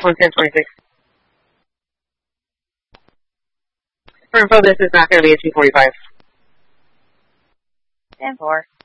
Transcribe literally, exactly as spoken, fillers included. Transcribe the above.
one ten twenty-six. For info, this is not going to be a two forty-five. ten four.